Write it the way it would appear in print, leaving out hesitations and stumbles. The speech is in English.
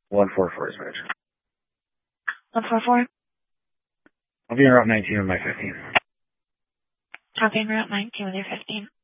144 is right. 144? I'll be in Route 19 with my 15. Copy en Route 19 with your 15.